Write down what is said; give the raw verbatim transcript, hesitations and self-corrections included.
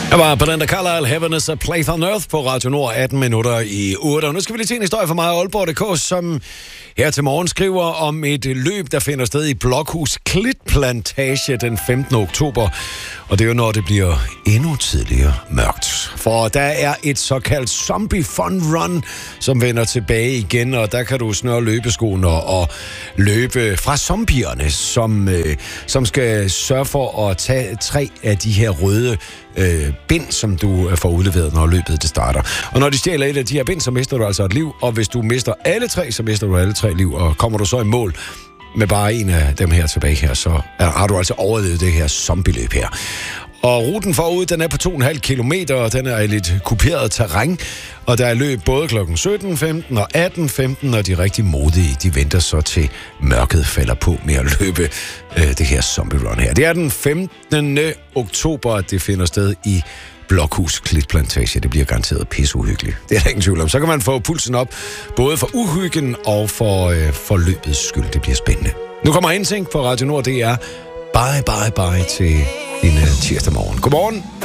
Jeg var Belinda Carlisle, Heaven is a Place on Earth på Radio Nord, atten minutter i otte. Og nu skal vi lige til en historie fra mig og Aalborg punktum d k, som her til morgen skriver om et løb, der finder sted i Blokhus Klitplantage den femtende oktober. Og det er jo, når det bliver endnu tidligere mørkt. For der er et såkaldt zombie fun run, som vender tilbage igen, og der kan du snøre løbeskoene og løbe fra zombierne, som, øh, som skal sørge for at tage tre af de her røde øh, bind, som du får udleveret, når løbet det starter. Og når de stjæler et af de her bind, så mister du altså et liv, og hvis du mister alle tre, så mister du alle tre liv, og kommer du så i mål med bare en af dem her tilbage her, så har du altså overlevet det her zombieløb her. Og ruten forud, den er på to komma fem kilometer, og den er i lidt kuperet terræn, og der er løb både klokken sytten femten og atten femten, og de rigtig modige, de venter så til mørket falder på med at løbe øh, det her zombie run her. Det er den femtende oktober, at det finder sted i Blokhus Klitplantage. Det bliver garanteret pisseuhyggeligt. Det er der ingen tvivl om. Så kan man få pulsen op, både for uhyggen og for, øh, for løbets skyld. Det bliver spændende. Nu kommer en ting på Radio Nord, det er bye bye bye til din uh, tirsdag morgen. Godmorgen.